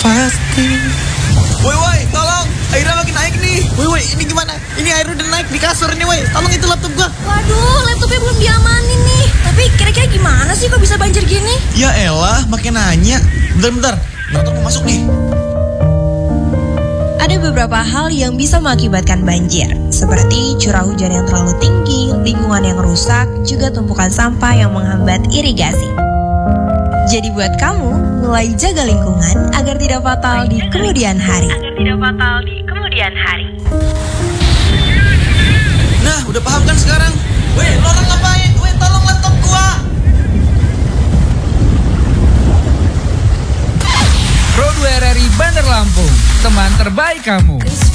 pasti. Woi, tolong. Airnya makin naik nih. Woi, ini gimana? Ini air udah naik di kasur nih, woi. Tolong itu laptop gua. Waduh, laptopnya belum diamanin nih. Tapi kira-kira gimana sih kok bisa banjir gini? Ya elah, makin nanya. Bentar. Laptop mau masuk nih. Ada beberapa hal yang bisa mengakibatkan banjir, seperti curah hujan yang terlalu tinggi, lingkungan yang rusak, juga tumpukan sampah yang menghambat irigasi. Jadi buat kamu, mulai jaga lingkungan agar tidak fatal di kemudian hari. Nah, udah paham kan sekarang? Woi, lo orang ngapain? Woi, tolong laptop gua. Pro 2 RRI Bandar Lampung, teman terbaik kamu.